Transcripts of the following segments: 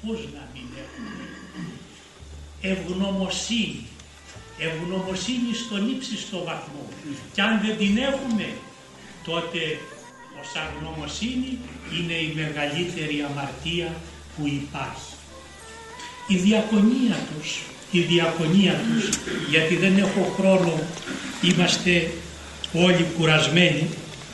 Πώς να μην έχουμε ευγνωμοσύνη, ευγνωμοσύνη στον ύψιστο βαθμό, και αν δεν την έχουμε, τότε ως αγνωμοσύνη είναι η μεγαλύτερη αμαρτία που υπάρχει. Η διακονία τους, γιατί δεν έχω χρόνο, είμαστε όλοι κουρασμένοι,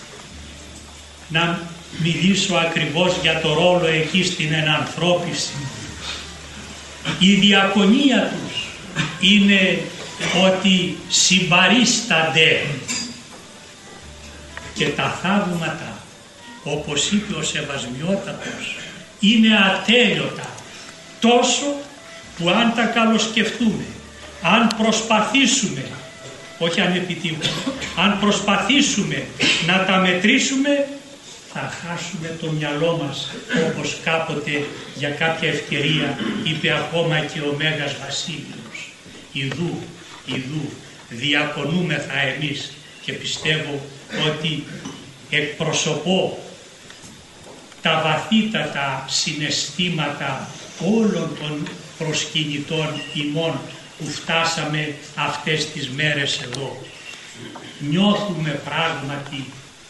να μιλήσω ακριβώς για το ρόλο εκεί στην ενανθρώπιση. Η διακονία τους είναι ότι συμπαρίστανται, και τα θαύματα, όπως είπε ο Σεβασμιότατος, είναι ατέλειωτα, τόσο που αν τα καλοσκεφτούμε, αν προσπαθήσουμε, όχι αν επιτύχουμε, αν προσπαθήσουμε να τα μετρήσουμε, θα χάσουμε το μυαλό μας, όπως κάποτε για κάποια ευκαιρία είπε ακόμα και ο Μέγας Βασίλειος. Ιδού διακονούμεθα εμείς, και πιστεύω ότι εκπροσωπώ τα βαθύτατα συναισθήματα όλων των προσκυνητών ημών που φτάσαμε αυτές τις μέρες εδώ. Νιώθουμε πράγματι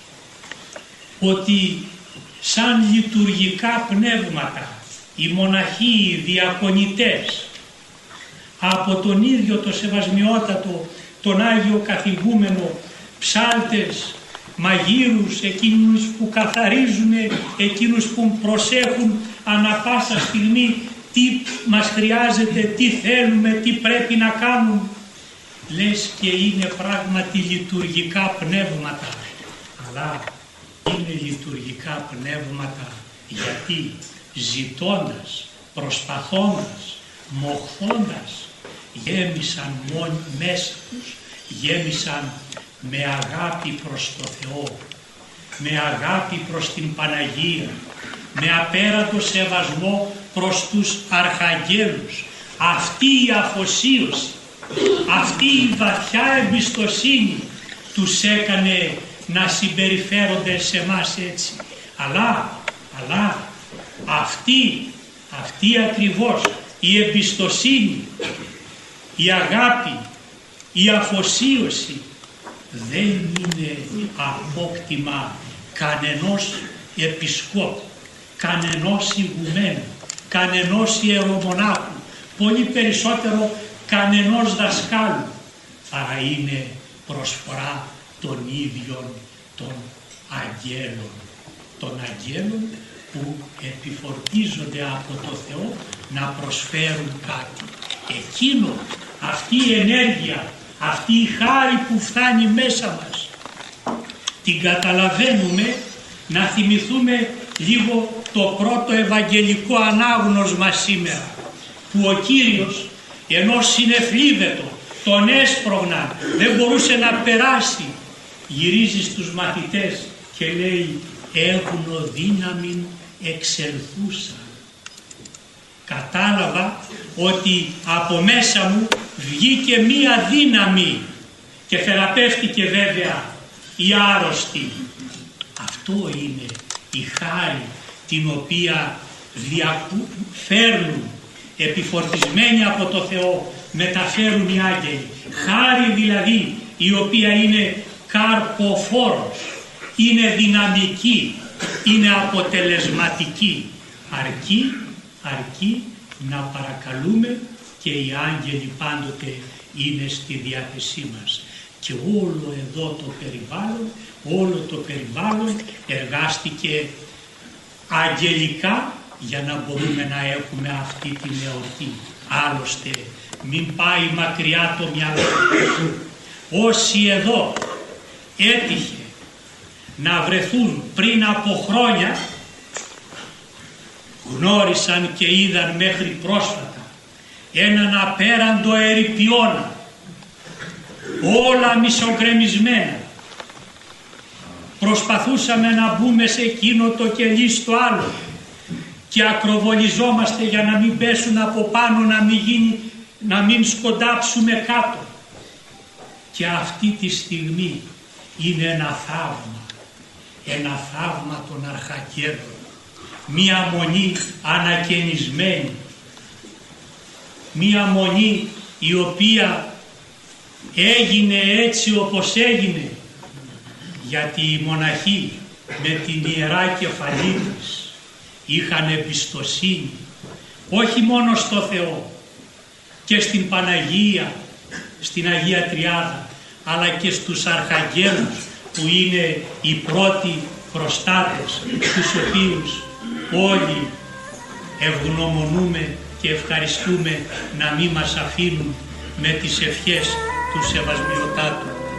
ότι σαν λειτουργικά πνεύματα οι μοναχοί, οι διακονητές, από τον ίδιο το Σεβασμιότατο, τον Άγιο Καθηγούμενο, ψάλτες, μαγείρους, εκείνους που καθαρίζουν, εκείνους που προσέχουν ανα πάσα στιγμή τι μας χρειάζεται, τι θέλουμε, τι πρέπει να κάνουν, λες και είναι πράγματι λειτουργικά πνεύματα. Αλλά είναι λειτουργικά πνεύματα γιατί ζητώντας, προσπαθώντας, μοχθώντας, γέμισαν μέσα τους, γέμισαν με αγάπη προς το Θεό, με αγάπη προς την Παναγία, με απέραντο σεβασμό προς τους αρχαγγέλους. Αυτή η αφοσίωση, αυτή η βαθιά εμπιστοσύνη τους έκανε να συμπεριφέρονται σε εμάς έτσι. Αλλά αυτή ακριβώς η εμπιστοσύνη, η αγάπη, η αφοσίωση δεν είναι απόκτημα κανενός επισκόπου, κανενός ηγουμένου, κανενός ιερομονάχου, πολύ περισσότερο κανενός δασκάλου, αλλά είναι προσφορά των ίδιων των αγγέλων που επιφορτίζονται από το Θεό να προσφέρουν κάτι. Αυτή η ενέργεια, αυτή η χάρη που φτάνει μέσα μας, την καταλαβαίνουμε. Να θυμηθούμε λίγο το πρώτο ευαγγελικό ανάγνωσμα σήμερα, που ο Κύριος, ενώ συνεφλίβετο, τον έσπρωγναν, δεν μπορούσε να περάσει, γυρίζει στους μαθητές και λέει «Έχουν δύναμην εξελθούσα». Κατάλαβα ότι από μέσα μου βγήκε μία δύναμη και θεραπεύτηκε βέβαια η άρρωστη. Αυτό είναι η χάρη την οποία φέρνουν, επιφορτισμένοι από το Θεό, μεταφέρουν οι άγγελοι. Χάρη δηλαδή η οποία είναι καρποφόρος, είναι δυναμική, είναι αποτελεσματική, αρκεί να παρακαλούμε, και οι άγγελοι πάντοτε είναι στη διάθεσή μας. Και όλο εδώ το περιβάλλον εργάστηκε αγγελικά για να μπορούμε να έχουμε αυτή την εορτή. Άλλωστε μην πάει μακριά το μυαλό. Όσοι εδώ έτυχε να βρεθούν πριν από χρόνια, γνώρισαν και είδαν μέχρι πρόσφατα έναν απέραντο ερειπιώνα, όλα μισογκρεμισμένα. Προσπαθούσαμε να μπούμε σε εκείνο το κελί στο άλλο και ακροβολιζόμαστε για να μην πέσουν από πάνω, να μην σκοντάψουμε κάτω. Και αυτή τη στιγμή είναι ένα θαύμα των αρχαγγέλων, μία μονή ανακαινισμένη, μία μονή η οποία έγινε έτσι όπως έγινε, γιατί οι μοναχοί με την ιερά κεφαλή της είχαν εμπιστοσύνη όχι μόνο στο Θεό και στην Παναγία, στην Αγία Τριάδα, αλλά και στους αρχαγγέλους που είναι οι πρώτοι προστάτες, τους οποίους όλοι ευγνωμονούμε και ευχαριστούμε να μην μας αφήνουν με τις ευχές του Σεβασμιωτάτου.